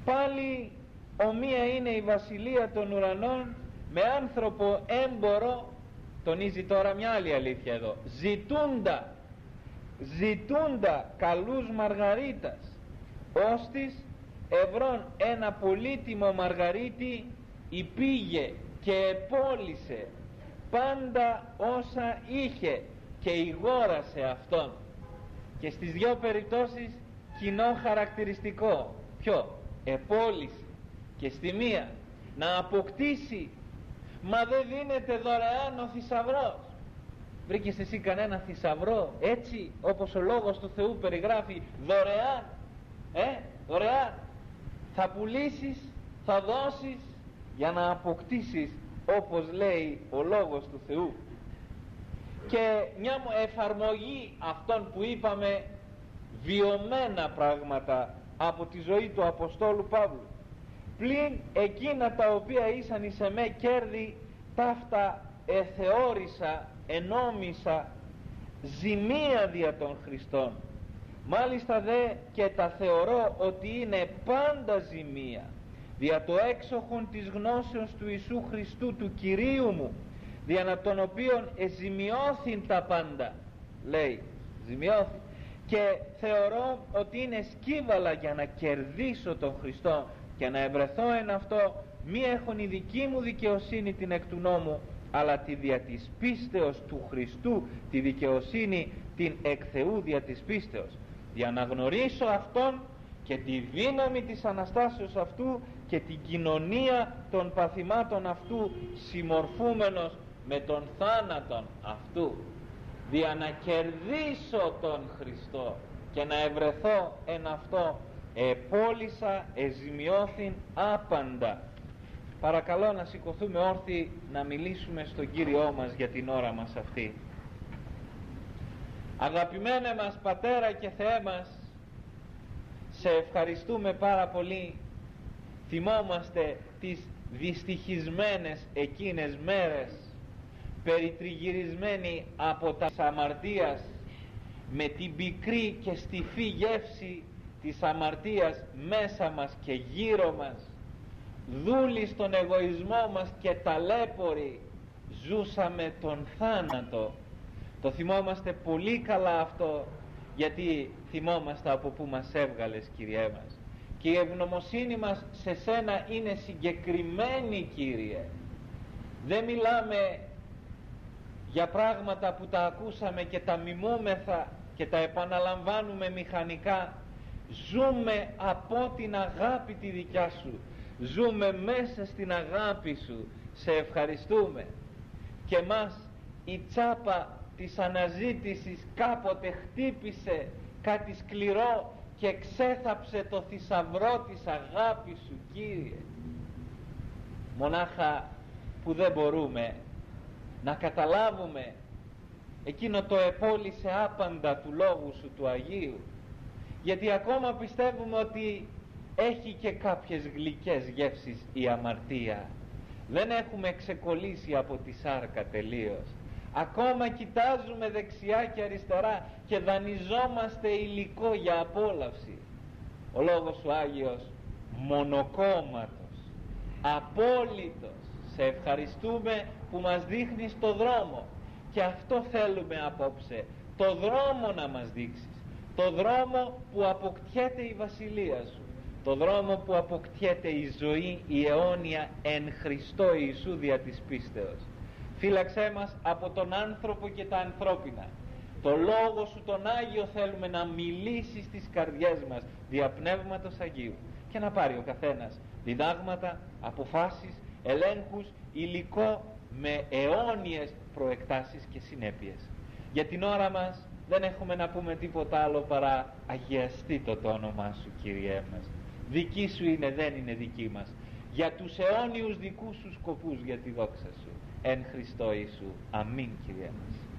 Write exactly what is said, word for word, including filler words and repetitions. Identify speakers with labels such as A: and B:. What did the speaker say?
A: Πάλι ομοία είναι η βασιλεία των ουρανών με άνθρωπο έμπορο, τονίζει τώρα μια άλλη αλήθεια εδώ, ζητούντα ζητούντα καλούς μαργαρίτας, ώστις ευρών ένα πολύτιμο μαργαρίτη υπήγε και επόλυσε πάντα όσα είχε και ηγόρασε αυτόν. Και στις δυο περιπτώσεις κοινό χαρακτηριστικό. Ποιο? Επόλυση. Και στη μία να αποκτήσει, μα δεν δίνεται δωρεάν ο θησαυρός. Βρήκες εσύ κανένα θησαυρό έτσι όπως ο Λόγος του Θεού περιγράφει, δωρεάν? Ε, δωρεάν. Θα πουλήσεις, θα δώσεις για να αποκτήσεις, όπως λέει ο Λόγος του Θεού. Και μια εφαρμογή αυτών που είπαμε, βιωμένα πράγματα από τη ζωή του Αποστόλου Παύλου, πλην εκείνα τα οποία ήσαν εις εμέ κέρδη, ταύτα εθεώρησα, ενόμισα ζημία δια των Χριστών. Μάλιστα δε και τα θεωρώ ότι είναι πάντα ζημία δια το έξοχον της γνώσεως του Ιησού Χριστού του Κυρίου μου, δια να τον οποίον εζημιώθην τα πάντα, λέει, ζημιώθην, και θεωρώ ότι είναι σκύβαλα για να κερδίσω τον Χριστό και να ευρεθώ εν αυτό, μη έχον η δική μου δικαιοσύνη την εκ του νόμου, αλλά τη δια της πίστεως του Χριστού, τη δικαιοσύνη την εκ Θεού δια της πίστεως, για να γνωρίσω Αυτόν και τη δύναμη της Αναστάσεως Αυτού και την κοινωνία των παθημάτων Αυτού, συμμορφούμενος με τον θάνατον Αυτού, δια να κερδίσω τον Χριστό και να ευρεθώ εν αυτό, επόλυσα εζημιώθην άπαντα. Παρακαλώ να σηκωθούμε όρθιοι να μιλήσουμε στον Κύριό μας για την ώρα μας αυτή. Αγαπημένε μας Πατέρα και Θεέ μας, σε ευχαριστούμε πάρα πολύ. Θυμόμαστε τις δυστυχισμένες εκείνες μέρες, περιτριγυρισμένοι από τα αμαρτίας, με την πικρή και στιφή γεύση της αμαρτίας μέσα μας και γύρω μας, δούλοι στον εγωισμό μας και ταλέποροι, ζούσαμε τον θάνατο. Το θυμόμαστε πολύ καλά αυτό, γιατί θυμόμαστε από που μας έβγαλες, Κύριέ μας, και η ευγνωμοσύνη μας σε Σένα είναι συγκεκριμένη, Κύριε. Δεν μιλάμε για πράγματα που τα ακούσαμε και τα μιμούμεθα και τα επαναλαμβάνουμε μηχανικά. Ζούμε από την αγάπη τη δικιά Σου, ζούμε μέσα στην αγάπη Σου. Σε ευχαριστούμε. Και μας η τσάπα της αναζήτησης κάποτε χτύπησε κάτι σκληρό και ξέθαψε το θησαυρό της αγάπης Σου, Κύριε. Μονάχα που δεν μπορούμε να καταλάβουμε εκείνο το επόλυσε άπαντα του Λόγου Σου του Αγίου, γιατί ακόμα πιστεύουμε ότι έχει και κάποιες γλυκές γεύσεις η αμαρτία. Δεν έχουμε ξεκολλήσει από τη σάρκα τελείως. Ακόμα κοιτάζουμε δεξιά και αριστερά και δανειζόμαστε υλικό για απόλαυση. Ο Λόγος Σου Άγιος μονοκόμματος, απόλυτος. Σε ευχαριστούμε που μας δείχνεις το δρόμο, και αυτό θέλουμε απόψε, το δρόμο να μας δείξεις, το δρόμο που αποκτιέται η Βασιλεία Σου, το δρόμο που αποκτιέται η ζωή η αιώνια εν Χριστώ Ιησού δια της πίστεως. Φύλαξέ μας από τον άνθρωπο και τα ανθρώπινα. Το Λόγο Σου τον Άγιο θέλουμε να μιλήσει στις καρδιές μας δια Πνεύματος Αγίου, και να πάρει ο καθένας διδάγματα, αποφάσεις, ελέγχους, υλικό με αιώνιες προεκτάσεις και συνέπειες. Για την ώρα μας δεν έχουμε να πούμε τίποτα άλλο παρά αγιαστήτω το όνομά Σου, Κύριέ μας. Δική Σου είναι, δεν είναι δική μας. Για τους αιώνιους δικούς Σου σκοπούς, για τη δόξα Σου. Εν Χριστώ Ιησού. Αμήν, Κύριέ μας.